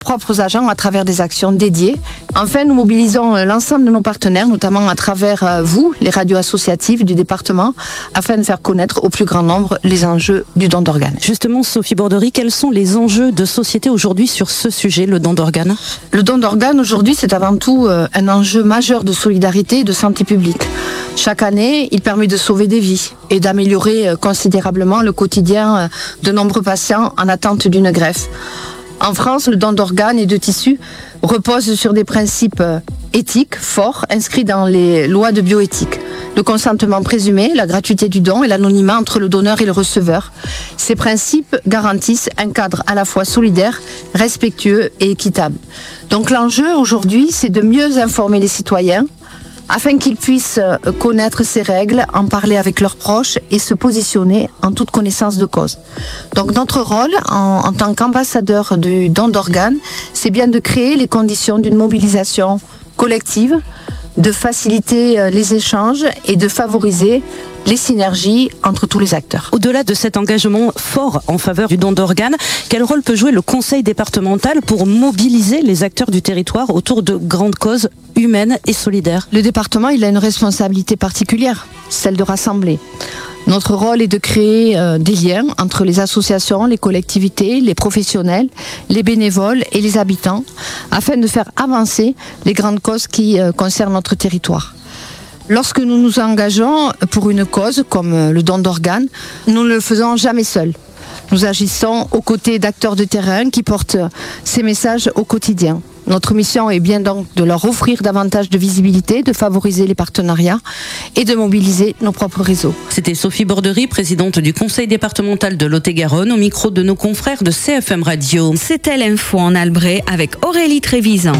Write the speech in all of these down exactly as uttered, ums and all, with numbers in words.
propres agents à travers des actions dédiées. Enfin, nous mobilisons l'ensemble de nos partenaires, notamment à travers vous, les radios associatives du département, afin de faire connaître au plus grand nombre les enjeux du don d'organes. Justement, Sophie Bordery, quels sont les enjeux de société aujourd'hui sur ce sujet, le don d'organes ? Le don d'organes aujourd'hui, c'est avant tout un enjeu majeur de solidarité et de santé publique. Chaque année, il permet de sauver des vies et d'améliorer considérablement le quotidien de nombreux patients en attente d'une greffe. En France, le don d'organes et de tissus repose sur des principes éthiques forts inscrits dans les lois de bioéthique. Le consentement présumé, la gratuité du don et l'anonymat entre le donneur et le receveur. Ces principes garantissent un cadre à la fois solidaire, respectueux et équitable. Donc l'enjeu aujourd'hui, c'est de mieux informer les citoyens afin qu'ils puissent connaître ces règles, en parler avec leurs proches et se positionner en toute connaissance de cause. Donc notre rôle en, en tant qu'ambassadeur du don d'organes, c'est bien de créer les conditions d'une mobilisation collective, de faciliter les échanges et de favoriser les synergies entre tous les acteurs. Au-delà de cet engagement fort en faveur du don d'organes, quel rôle peut jouer le conseil départemental pour mobiliser les acteurs du territoire autour de grandes causes humaines et solidaires ? Le département, il a une responsabilité particulière, celle de rassembler. Notre rôle est de créer euh, des liens entre les associations, les collectivités, les professionnels, les bénévoles et les habitants, afin de faire avancer les grandes causes qui euh, concernent notre territoire. Lorsque nous nous engageons pour une cause comme le don d'organes, nous ne le faisons jamais seuls. Nous agissons aux côtés d'acteurs de terrain qui portent ces messages au quotidien. Notre mission est bien donc de leur offrir davantage de visibilité, de favoriser les partenariats et de mobiliser nos propres réseaux. C'était Sophie Bordery, présidente du conseil départemental de Lot-et-Garonne, au micro de nos confrères de C F M Radio. C'était l'info en Albret avec Aurélie Trévisan.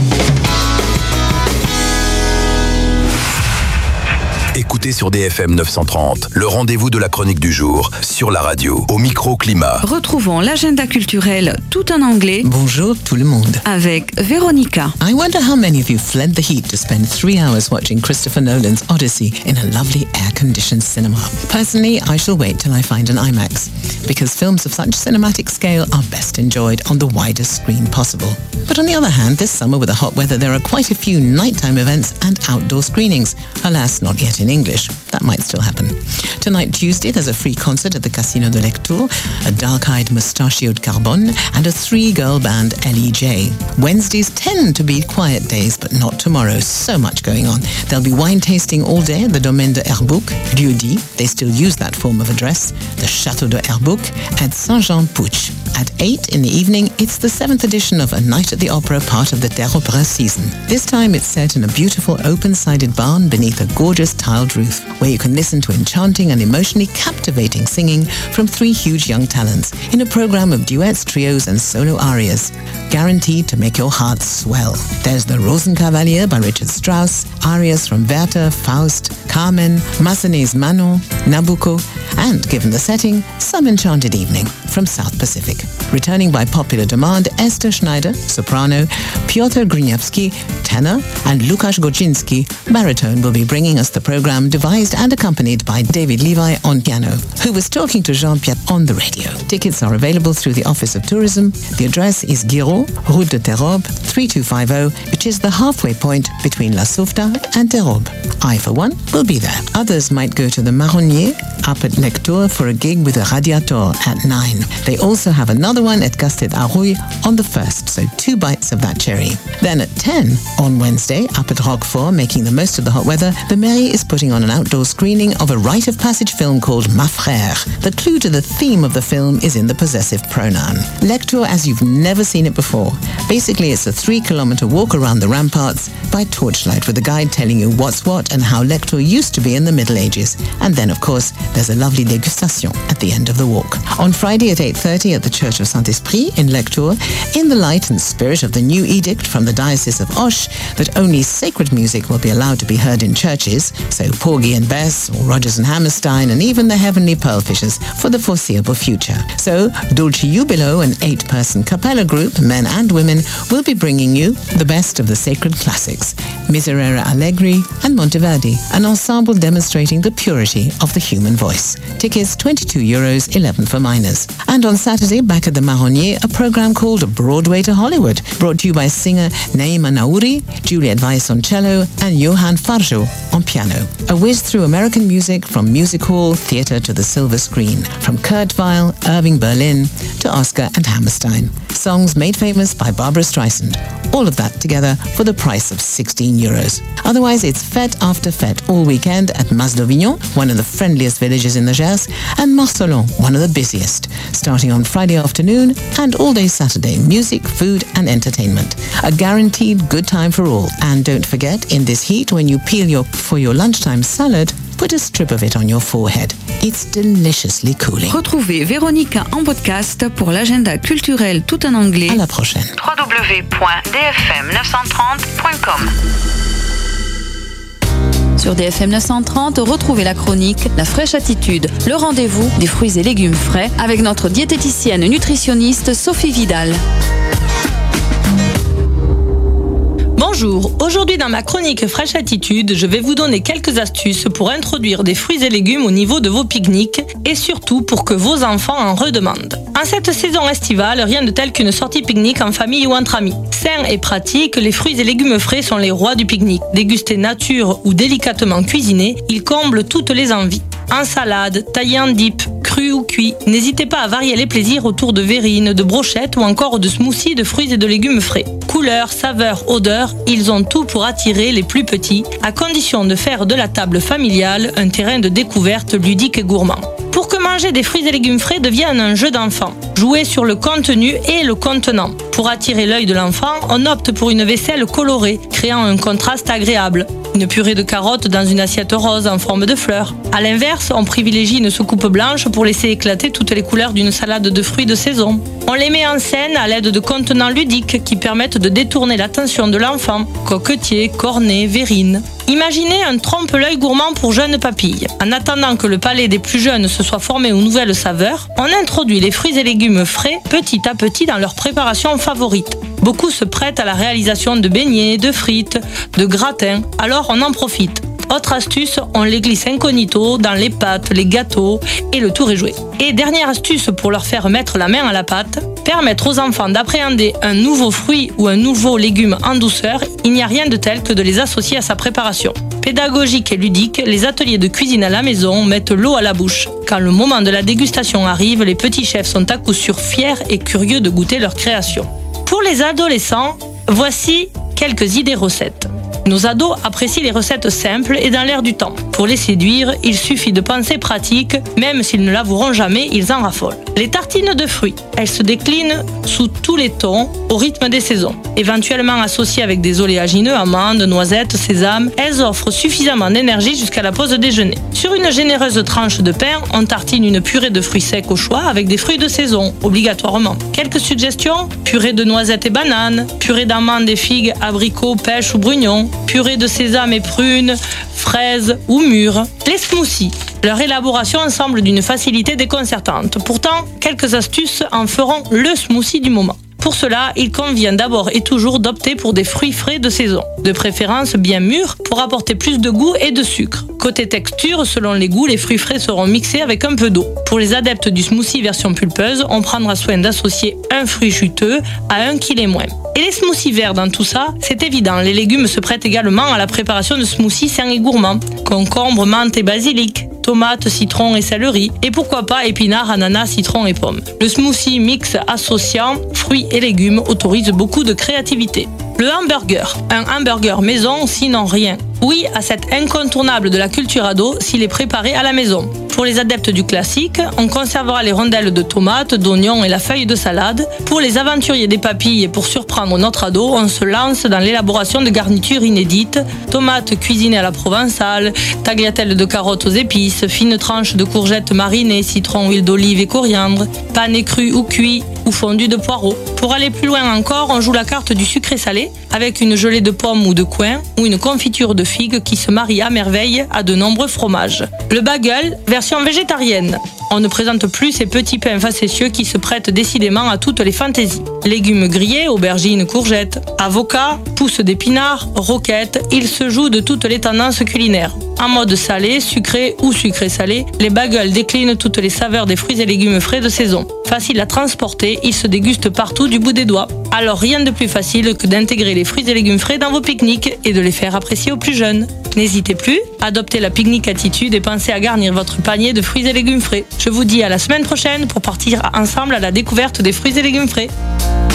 Écoutez sur D F M neuf cent trente, le rendez-vous de la chronique du jour, sur la radio, au micro-climat. Retrouvons l'agenda culturel tout en anglais. Bonjour tout le monde. Avec Véronica. I wonder how many of you fled the heat to spend three hours watching Christopher Nolan's Odyssey in a lovely air-conditioned cinema. Personally, I shall wait till I find an IMAX, because films of such cinematic scale are best enjoyed on the widest screen possible. But on the other hand, this summer with the hot weather, there are quite a few nighttime events and outdoor screenings. Alas, not yet in English. That might still happen. Tonight, Tuesday, there's a free concert at the Casino de Lectoure, a dark-eyed mustachioed Carbone, and a three-girl band, L E J. Wednesdays tend to be quiet days, but not tomorrow. So much going on. There'll be wine tasting all day at the Domaine de Herbouc, Lieu-dit, they still use that form of address, the Château de Herbouc, at Saint-Jean-Pouch. At eight in the evening, it's the seventh edition of A Night at the Opera, part of the Der Opera season. This time it's set in a beautiful open-sided barn beneath a gorgeous tiled roof, where you can listen to enchanting and emotionally captivating singing from three huge young talents in a program of duets, trios and solo arias, guaranteed to make your heart swell. There's the Rosenkavalier by Richard Strauss, arias from Werther, Faust, Carmen, Massenet's Manon, Nabucco, and, given the setting, some enchanted evening from South Pacific. Returning by popular demand, Esther Schneider, soprano, Piotr Griniewski, tenor, and Lukasz Goczynski, baritone, will be bringing us the program devised and accompanied by David Levi on piano, who was talking to Jean-Pierre on the radio. Tickets are available through the Office of Tourism. The address is Guiraud, Route de Terrobe, three two five zero, which is the halfway point between La Saufta and Terrobe. I, for one, will be there. Others might go to the Marronnier up at Lectoure for a gig with a Radiator at nine. They also have another one at Gastet-Arouille on the first, so two bites of that cherry. Then at ten on Wednesday, up at Roquefort, making the most of the hot weather, the Mairie is putting on an outdoor screening of a rite of passage film called Ma Frère. The clue to the theme of the film is in the possessive pronoun. Lectoure as you've never seen it before. Basically, it's a three-kilometer walk around the ramparts by torchlight with a guide telling you what's what and how Lectoure used to be in the Middle Ages. And then, of course, there's a lovely dégustation at the end of the walk. On Friday at eight thirty at the Church of Saint-Esprit in Lectoure, in the light and spirit of the new edict from the Diocese of Auch that only sacred music will be allowed to be heard in churches, so Porgy and Bess, or Rodgers and Hammerstein, and even the Heavenly Pearlfishers for the foreseeable future. So, Dulci Jubilo, an eight-person cappella group, men and women, will be bringing bringing you the best of the sacred classics, Miserere Allegri and Monteverdi, an ensemble demonstrating the purity of the human voice. Tickets twenty-two euros, eleven for minors. And on Saturday, back at the Marronnier, a program called Broadway to Hollywood, brought to you by singer Naima Naouri, Juliette Weiss on cello, and Johan Farjo on piano. A whiz through American music from music hall, theatre to the silver screen, from Kurt Weill, Irving Berlin to Oscar and Hammerstein. Songs made famous by Barbara Streisand. All of that together for the price of sixteen euros. Otherwise, it's fête after fête all weekend at Mas d'Avignon, one of the friendliest villages in the Gers, and Marcelon, one of the busiest, starting on Friday afternoon and all day Saturday. Music, food and entertainment. A guaranteed good time for all. And don't forget, in this heat, when you peel your for your lunchtime salad, put a strip of it on your forehead. It's deliciously cooling. Retrouvez Véronica en podcast pour l'agenda culturel tout en anglais. À la prochaine. w w w point d f m neuf cent trente point com. Sur D F M neuf cent trente, retrouvez la chronique La fraîche attitude, le rendez-vous des fruits et légumes frais avec notre diététicienne nutritionniste Sophie Vidal. Bonjour, aujourd'hui dans ma chronique Fraîche Attitude, je vais vous donner quelques astuces pour introduire des fruits et légumes au niveau de vos pique-niques et surtout pour que vos enfants en redemandent. En cette saison estivale, rien de tel qu'une sortie pique-nique en famille ou entre amis. Sains et pratiques, les fruits et légumes frais sont les rois du pique-nique. Dégustés nature ou délicatement cuisinés, ils comblent toutes les envies. En salade, taillés en dip, cru ou cuit, n'hésitez pas à varier les plaisirs autour de verrines, de brochettes ou encore de smoothies de fruits et de légumes frais. Couleurs, saveurs, odeurs, ils ont tout pour attirer les plus petits, à condition de faire de la table familiale un terrain de découverte ludique et gourmand. Pour que manger des fruits et légumes frais devienne un jeu d'enfant, jouez sur le contenu et le contenant. Pour attirer l'œil de l'enfant, on opte pour une vaisselle colorée, créant un contraste agréable. Une purée de carottes dans une assiette rose en forme de fleurs. A l'inverse, on privilégie une soucoupe blanche pour laisser éclater toutes les couleurs d'une salade de fruits de saison. On les met en scène à l'aide de contenants ludiques qui permettent de détourner l'attention de l'enfant. Coquetiers, cornets, verrines. Imaginez un trompe-l'œil gourmand pour jeunes papilles. En attendant que le palais des plus jeunes se soit formé aux nouvelles saveurs, on introduit les fruits et légumes frais petit à petit dans leur préparation favorite. Beaucoup se prêtent à la réalisation de beignets, de frites, de gratins, alors on en profite. Autre astuce, on les glisse incognito dans les pâtes, les gâteaux et le tour est joué. Et dernière astuce pour leur faire mettre la main à la pâte, permettre aux enfants d'appréhender un nouveau fruit ou un nouveau légume en douceur, il n'y a rien de tel que de les associer à sa préparation. Pédagogique et ludique, les ateliers de cuisine à la maison mettent l'eau à la bouche. Quand le moment de la dégustation arrive, les petits chefs sont à coup sûr fiers et curieux de goûter leur création. Pour les adolescents, voici quelques idées recettes. Nos ados apprécient les recettes simples et dans l'air du temps. Pour les séduire, il suffit de penser pratique, même s'ils ne l'avoueront jamais, ils en raffolent. Les tartines de fruits, elles se déclinent sous tous les tons, au rythme des saisons. Éventuellement associées avec des oléagineux, amandes, noisettes, sésame, elles offrent suffisamment d'énergie jusqu'à la pause déjeuner. Sur une généreuse tranche de pain, on tartine une purée de fruits secs au choix avec des fruits de saison, obligatoirement. Quelques suggestions ? Purée de noisettes et bananes, purée d'amandes et figues, abricots, pêches ou brugnons, purée de sésame et prunes, fraises ou mûres. Les smoothies. Leur élaboration semble d'une facilité déconcertante. Pourtant, quelques astuces en feront le smoothie du moment. Pour cela, il convient d'abord et toujours d'opter pour des fruits frais de saison, de préférence bien mûrs pour apporter plus de goût et de sucre. Côté texture, selon les goûts, les fruits frais seront mixés avec un peu d'eau. Pour les adeptes du smoothie version pulpeuse, on prendra soin d'associer un fruit juteux à un qui l'est moins. Et les smoothies verts dans tout ça, c'est évident, les légumes se prêtent également à la préparation de smoothies sains et gourmands. Concombre, menthe et basilic, tomates, citron et céleri, et pourquoi pas épinards, ananas, citron et pommes. Le smoothie mix associant fruits et légumes autorise beaucoup de créativité. Le hamburger. Un hamburger maison, sinon rien. Oui à cet incontournable de la culture ado s'il est préparé à la maison. Pour les adeptes du classique, on conservera les rondelles de tomates, d'oignons et la feuille de salade. Pour les aventuriers des papilles et pour surprendre notre ado, on se lance dans l'élaboration de garnitures inédites. Tomates cuisinées à la provençale, tagliatelles de carottes aux épices, fines tranches de courgettes marinées, citron, huile d'olive et coriandre, pané cru ou cuit ou fondu de poireaux. Pour aller plus loin encore, on joue la carte du sucré salé avec une gelée de pommes ou de coing ou une confiture de figues qui se marie à merveille à de nombreux fromages. Le bagel, version végétarienne. On ne présente plus ces petits pains facétieux qui se prêtent décidément à toutes les fantaisies. Légumes grillés, aubergines, courgettes, avocats, pousses d'épinards, roquettes, il se joue de toutes les tendances culinaires. En mode salé, sucré ou sucré-salé, les bagels déclinent toutes les saveurs des fruits et légumes frais de saison. Facile à transporter, ils se dégustent partout du bout des doigts. Alors rien de plus facile que d'intégrer les fruits et légumes frais dans vos pique-niques et de les faire apprécier aux plus jeunes. N'hésitez plus, adoptez la pique-nique attitude et pensez à garnir votre panier de fruits et légumes frais. Je vous dis à la semaine prochaine pour partir ensemble à la découverte des fruits et légumes frais.